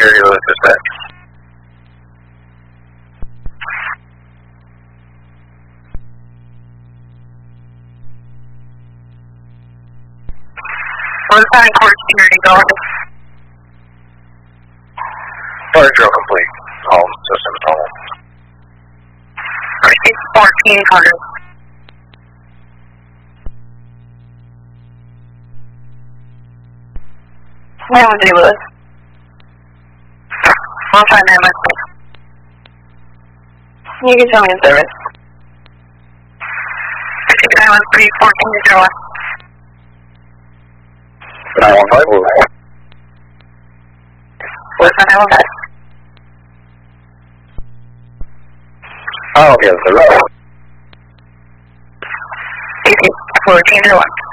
Gary Lewis dispatch. What's that court security going? Fire drill complete. All systems normal. It's 1400. Name was Lewis. I'll try name myself. You can tell me the service. 6913 1401. 915. What's that 915? Oh, yes, sir. 1401.